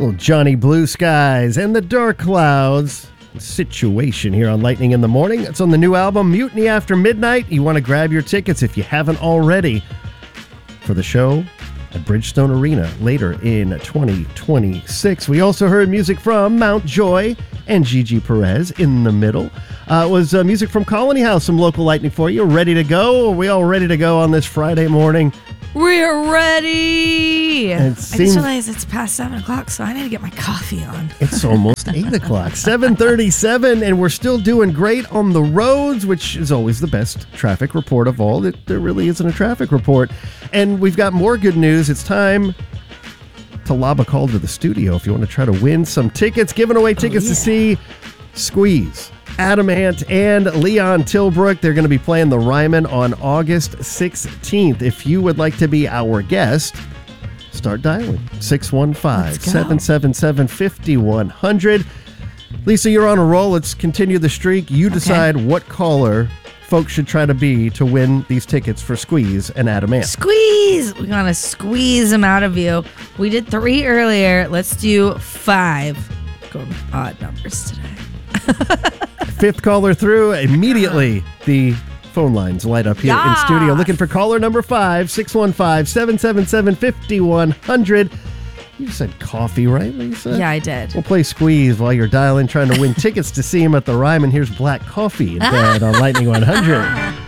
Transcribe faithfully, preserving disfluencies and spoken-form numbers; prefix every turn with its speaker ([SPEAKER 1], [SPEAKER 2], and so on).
[SPEAKER 1] Little Johnny Blue Skies and the Dark Clouds situation here on Lightning in the Morning. It's on the new album, Mutiny After Midnight. You want to grab your tickets if you haven't already for the show at Bridgestone Arena later in twenty twenty-six. We also heard music from Mount Joy and Gigi Perez in the middle. Uh, it was uh, music from Colony House, some local lightning for you. Ready to go? Are we all ready to go on this Friday morning?
[SPEAKER 2] We're ready.
[SPEAKER 1] And it
[SPEAKER 2] I
[SPEAKER 1] seems-
[SPEAKER 2] just realized it's past seven o'clock, so I need to get my coffee on.
[SPEAKER 1] It's almost eight o'clock, seven thirty-seven, and we're still doing great on the roads, which is always the best traffic report of all. It, there really isn't a traffic report. And we've got more good news. It's time to lob a call to the studio if you want to try to win some tickets. Giving away tickets
[SPEAKER 2] oh, yeah.
[SPEAKER 1] to see Squeeze, Adam Ant, and Leon Tilbrook. They're going to be playing the Ryman on August sixteenth. If you would like to be our guest, start dialing six one five, seven seven seven, five one zero zero. Lisa, you're on a roll. Let's continue the streak. You decide okay. what caller folks should try to be to win these tickets for Squeeze and Adam Ant.
[SPEAKER 2] Squeeze! We're going to squeeze them out of you. We did three earlier. Let's do five. Going with odd numbers today.
[SPEAKER 1] Fifth caller through. Immediately, the phone lines light up here
[SPEAKER 2] yeah.
[SPEAKER 1] in studio. Looking for caller number five, six one five, seven seven seven, five one zero zero. You said coffee, right, Lisa?
[SPEAKER 2] Yeah, I did.
[SPEAKER 1] We'll play Squeeze while you're dialing, trying to win tickets to see him at the Ryman. Here's Black Coffee in bed on Lightning one hundred.